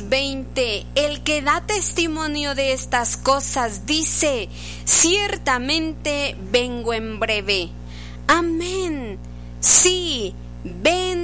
20, el que da testimonio de estas cosas dice: ciertamente vengo en breve. Amén. Sí, ven